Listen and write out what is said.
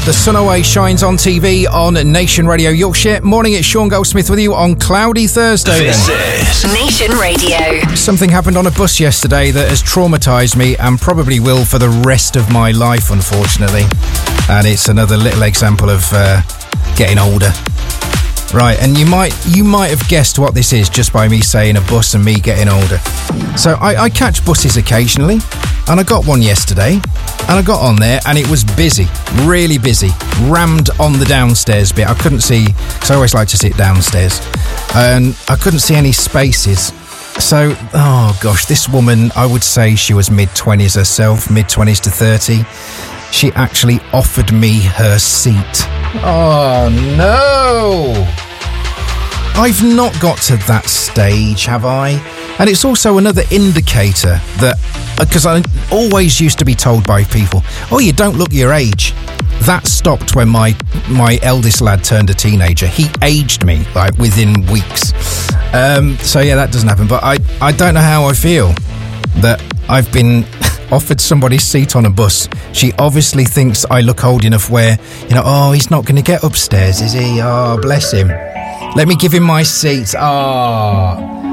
The sun always shines on TV on Nation Radio Yorkshire. Morning, it's Sean Goldsmith with you on Cloudy Thursday. This is Nation Radio. Something happened on a bus yesterday that has traumatised me and probably will for the rest of my life, unfortunately. And it's another little example of getting older. Right, and you might have guessed what this is just by me saying a bus and me getting older. So I catch buses occasionally, and I got one yesterday, and I got on there, and it was busy, really busy, rammed on the downstairs bit. I couldn't see, because I always like to sit downstairs, and I couldn't see any spaces. So, oh gosh, this woman, I would say she was mid-20s herself, mid-20s to 30. She actually offered me her seat. Oh no! I've not got to that stage, have I? And it's also another indicator that, because I always used to be told by people, oh, you don't look your age. That stopped when my eldest lad turned a teenager. He aged me, like, within weeks. So yeah, that doesn't happen. But I don't know how I feel that I've been offered somebody's seat on a bus. She obviously thinks I look old enough where, oh, he's not going to get upstairs, is he? Oh, bless him. Let me give him my seat. Oh,